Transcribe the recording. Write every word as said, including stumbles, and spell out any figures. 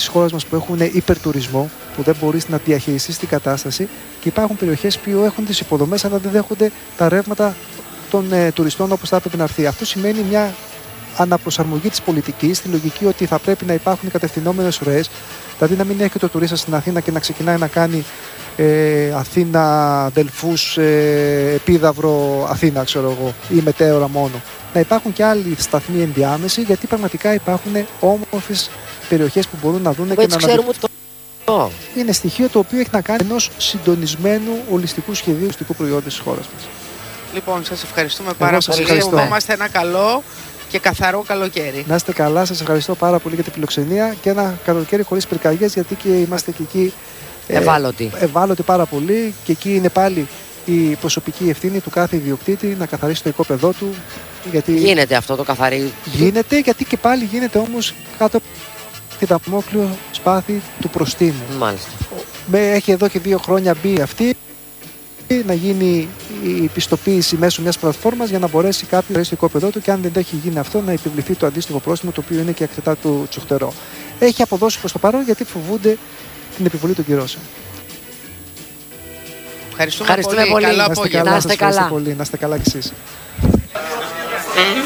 της χώρας μας που έχουν υπερτουρισμό, που δεν μπορείς να διαχειριστείς την κατάσταση, και υπάρχουν περιοχές που έχουν τις υποδομές αλλά δεν δέχονται τα ρεύματα των ε, τουριστών όπως θα έπρεπε να έρθει. Αυτό σημαίνει μια αναπροσαρμογή της πολιτικής στη λογική ότι θα πρέπει να υπάρχουν κατευθυνόμενες ροές, δηλαδή να μην έχει το τουρίστα στην Αθήνα και να ξεκινάει να κάνει ε, Αθήνα, Δελφούς, ε, Επίδαυρο, Αθήνα, ξέρω εγώ, ή Μετέωρα μόνο. Να υπάρχουν και άλλοι σταθμοί ενδιάμεση, γιατί πραγματικά υπάρχουν όμορφες περιοχές που μπορούν να δουν και να ξέρουμε το... Είναι στοιχείο το οποίο έχει να κάνει ενός συντονισμένου ολιστικού σχεδίου ολιστικού προϊόντος της χώρας μας. Λοιπόν, σας ευχαριστούμε πάρα πολύ. Ευχόμαστε ένα καλό και καθαρό καλοκαίρι. Να είστε καλά, σας ευχαριστώ πάρα πολύ για την φιλοξενία και ένα καλοκαίρι χωρίς πυρκαγιές, γιατί και είμαστε και εκεί ε, ευάλωτοι. ευάλωτοι πάρα πολύ, και εκεί είναι πάλι η προσωπική ευθύνη του κάθε ιδιοκτήτη να καθαρίσει το οικόπεδό του. Γιατί γίνεται αυτό το καθαρί. Γίνεται, γιατί και πάλι γίνεται όμως κάτω τη δαμόκλειο σπάθη του προστίμου. Μάλιστα. Έχει εδώ και δύο χρόνια μπει αυτή να γίνει η πιστοποίηση μέσω μιας πλατφόρμας για να μπορέσει κάποιος να ρέσει το οικόπεδό του, και αν δεν έχει γίνει αυτό να επιβληθεί το αντίστοιχο πρόστιμο, το οποίο είναι και αρκετά του τσουχτερό. Έχει αποδώσει προς το παρόν, γιατί φοβούνται την επιβολή των κυρώσεων. Ευχαριστούμε, Ευχαριστούμε πολύ. πολύ. Καλό να είστε απόγευμα. καλά, Να είστε σας ευχαριστώ καλά. πολύ. Να είστε καλά κι εσείς.